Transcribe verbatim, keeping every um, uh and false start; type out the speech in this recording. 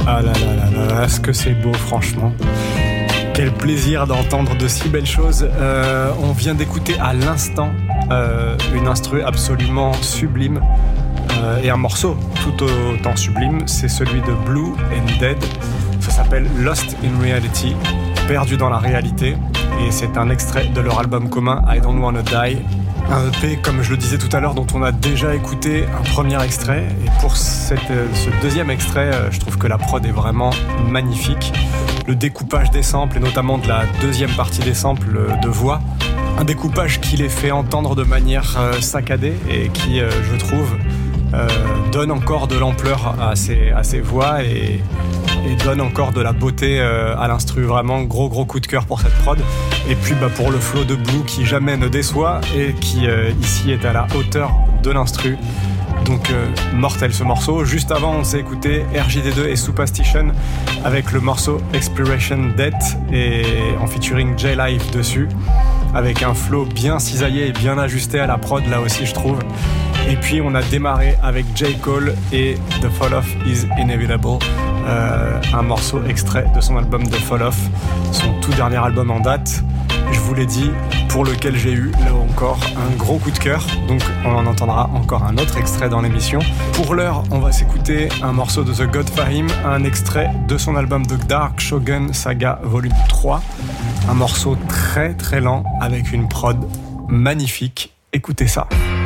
Ah là là là là, est-ce que c'est beau, franchement. Quel plaisir d'entendre de si belles choses. Euh, on vient d'écouter à l'instant euh, une instru absolument sublime euh, et un morceau tout autant sublime, c'est celui de Blue and Dead. Ça s'appelle Lost in Reality, perdu dans la réalité, et c'est un extrait de leur album commun I Don't Wanna Die. Un E P, comme je le disais tout à l'heure, dont on a déjà écouté un premier extrait. Et pour cette, ce deuxième extrait, je trouve que la prod est vraiment magnifique. Le découpage des samples, et notamment de la deuxième partie des samples de voix, un découpage qui les fait entendre de manière saccadée et qui, je trouve, euh, donne encore de l'ampleur à ces, à ces voix et, et donne encore de la beauté euh, à l'instru. Vraiment gros gros coup de cœur pour cette prod. Et puis bah, pour le flow de Blue qui jamais ne déçoit et qui euh, ici est à la hauteur de l'instru. Donc euh, mortel ce morceau. Juste avant on s'est écouté R J D deux et Superstition avec le morceau Expiration Date et en featuring J-Live dessus, avec un flow bien cisaillé et bien ajusté à la prod là aussi je trouve. Et puis on a démarré avec J. Cole et The Fall Off Is Inevitable, euh, un morceau extrait de son album The Fall Off, son tout dernier album en date. Je vous l'ai dit, pour lequel j'ai eu, là encore, un gros coup de cœur. Donc on en entendra encore un autre extrait dans l'émission. Pour l'heure, on va s'écouter un morceau de The God Fahim, un extrait de son album The Dark Shogun Saga Volume trois. Un morceau très très lent avec une prod magnifique. Écoutez ça.